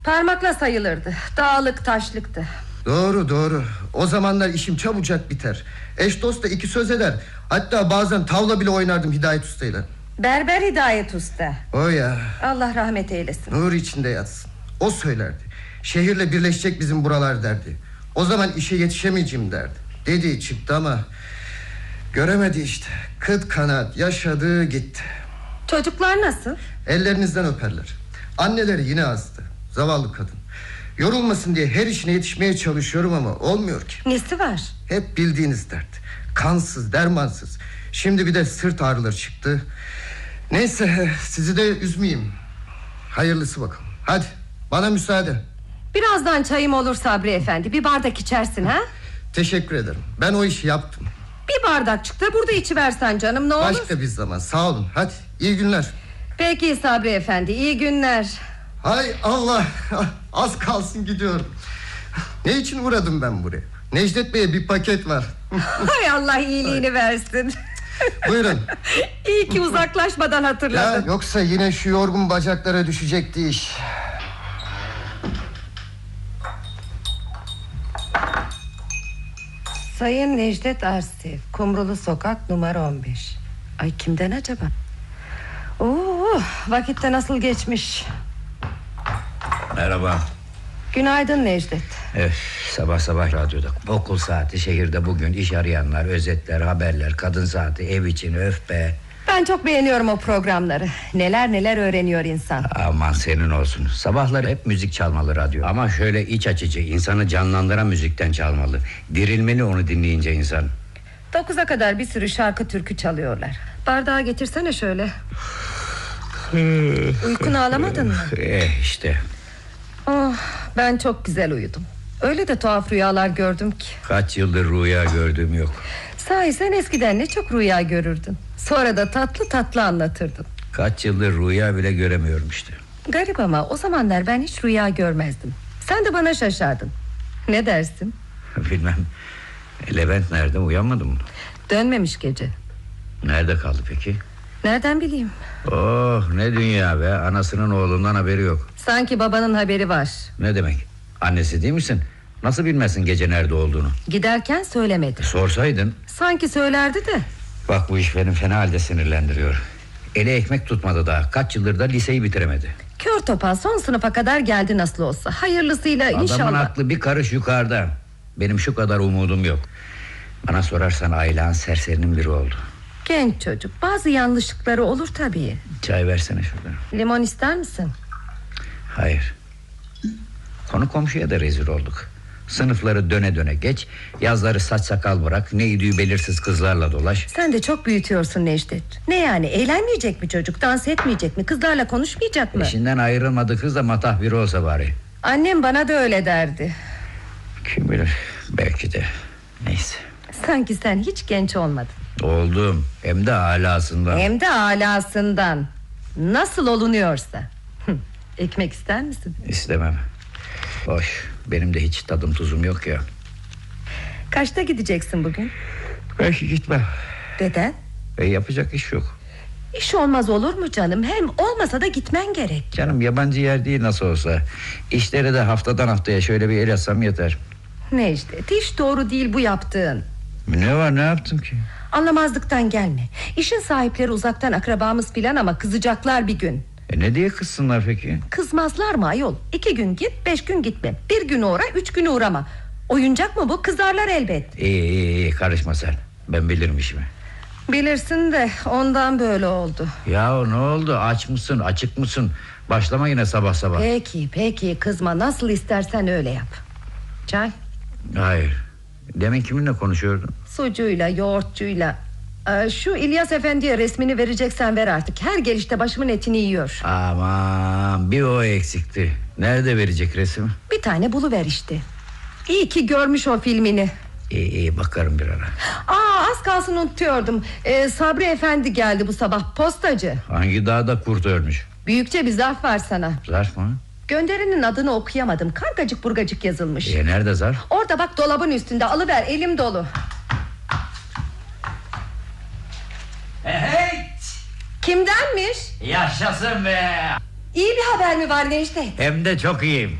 Parmakla sayılırdı. Dağlık taşlıktı. Doğru. O zamanlar işim çabucak biter. Eş dost da iki söz eder. Hatta bazen tavla bile oynardım Hidayet Usta'yla. Berber Hidayet Usta. O ya. Allah rahmet eylesin. Nur içinde yatsın. O söylerdi. Şehirle birleşecek bizim buralar derdi. O zaman işe yetişemeyeceğim derdi. Dediği çıktı ama göremedi işte. Kıt kanaat yaşadı gitti. Çocuklar nasıl? Ellerinizden öperler. Anneleri yine azdı. Zavallı kadın. Yorulmasın diye her işine yetişmeye çalışıyorum ama olmuyor ki. Nesi var? Hep bildiğiniz dert. Kansız, dermansız. Şimdi bir de sırt ağrıları çıktı. Neyse, sizi de üzmeyeyim. Hayırlısı bakalım. Hadi bana müsaade. Birazdan çayım olur Sabri Efendi. Bir bardak içersin ha? Teşekkür ederim. Ben o işi yaptım. Bir bardak çıktı burada içiversen canım, ne olur. Başka bir zaman, sağ olun. Hadi iyi günler. Peki Sabri Efendi, iyi günler. Hay Allah, az kalsın gidiyorum. Ne için uğradım ben buraya? Necdet Bey'e bir paket var. Hay Allah iyiliğini versin. Buyurun. İyi ki uzaklaşmadan hatırladım. Ya, yoksa yine şu yorgun bacaklara düşecekti iş. Sayın Necdet Arsev, Kumrulu Sokak numara 15. Ay, kimden acaba? Vakitte nasıl geçmiş. Merhaba. Günaydın Necdet. Sabah sabah radyoda okul saati, şehirde bugün, iş arayanlar, özetler, haberler, kadın saati, ev için, öf be. Ben çok beğeniyorum o programları. Neler neler öğreniyor insan. Aman senin olsun. Sabahları hep müzik çalmalı radyo. Ama şöyle iç açıcı, insanı canlandıran müzikten çalmalı. Dirilmeli onu dinleyince insan. 9'a kadar bir sürü şarkı türkü çalıyorlar. Bardağı getirsene şöyle. Uykunu alamadın mı? İşte. Ben çok güzel uyudum. Öyle de tuhaf rüyalar gördüm ki. Kaç yıldır rüya gördüğüm yok. Sahi sen eskiden ne çok rüya görürdün. Sonra da tatlı tatlı anlatırdın. Kaç yıldır rüya bile göremiyorum işte. Garip ama o zamanlar ben hiç rüya görmezdim. Sen de bana şaşardın. Ne dersin? Bilmem. Levent nerede, uyanmadı mı? Dönmemiş gece. Nerede kaldı peki? Nereden bileyim? Ne dünya be, anasının oğlundan haberi yok. Sanki babanın haberi var. Ne demek? Annesi değil misin? Nasıl bilmezsin gece nerede olduğunu? Giderken söylemedi. Sorsaydın. Sanki söylerdi de. Bak bu iş beni fena halde sinirlendiriyor. Eli ekmek tutmadı daha. Kaç yıldır da liseyi bitiremedi. Kör topal son sınıfa kadar geldi nasıl olsa. Hayırlısıyla inşallah. Adamın aklı bir karış yukarıda. Benim şu kadar umudum yok. Bana sorarsan Aylan serserinin biri oldu. Genç çocuk, bazı yanlışlıkları olur tabii. Çay versene şuradan. Limon ister misin? Hayır. Konu komşuya da rezil olduk. Sınıfları döne döne geç, yazları saç sakal bırak, ne idüğü belirsiz kızlarla dolaş. Sen de çok büyütüyorsun Necdet. Ne yani, eğlenmeyecek mi çocuk, dans etmeyecek mi, kızlarla konuşmayacak mı? Eşinden ayrılmadı kız da matah biri olsa bari. Annem bana da öyle derdi. Kim bilir, belki de. Neyse. Sanki sen hiç genç olmadın. Oldum, hem de alasından. Hem de alasından. Nasıl olunuyorsa. Ekmek ister misin? İstemem. Hoş, benim de hiç tadım tuzum yok ya. Kaçta gideceksin bugün? Belki gitmem. Neden? Yapacak iş yok. İş olmaz olur mu canım? Hem olmasa da gitmen gerek. Canım yabancı yer değil nasıl olsa. İşleri de haftadan haftaya şöyle bir el atsam yeter. Necdet, hiç doğru değil bu yaptığın. Ne var, ne yaptım ki? Anlamazlıktan gelme. İşin sahipleri uzaktan akrabamız filan ama kızacaklar bir gün. Ne diye kızsınlar peki? Kızmazlar mı ayol? 2 gün git, 5 gün gitme. 1 gün uğra, 3 gün uğrama. Oyuncak mı bu? Kızarlar elbet. İyi karışma sen. Ben bilirim işimi. Bilirsin de ondan böyle oldu. Ya ne oldu? Aç mısın, açık mısın? Başlama yine sabah sabah. Peki kızma, nasıl istersen öyle yap. Çay? Hayır. Demin kiminle konuşuyordun? Sucuyla, yoğurtçuyla. Şu İlyas Efendi'ye resmini vereceksen ver artık. Her gelişte başımın etini yiyor. Aman, bir o eksikti. Nerede verecek resim? Bir tane buluver işte. İyi ki görmüş o filmini. İyi bakarım bir ara. Az kalsın unutuyordum. Sabri Efendi geldi bu sabah, postacı. Hangi dağda kurt ölmüş? Büyükçe bir zarf var sana. Zarf mı? Gönderinin adını okuyamadım. Kargacık burgacık yazılmış. Nerede zarf? Orada bak, dolabın üstünde, alıver, elim dolu. Hey! Kimdenmiş? Yaşasın be! İyi bir haber mi var Necdet? Hem de çok iyiyim.